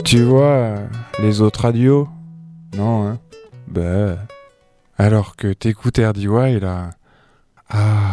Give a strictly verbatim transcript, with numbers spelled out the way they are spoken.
Tu vois, les autres radios? Non, hein? Bah. Alors que t'écoutes R D Y, là. Ah,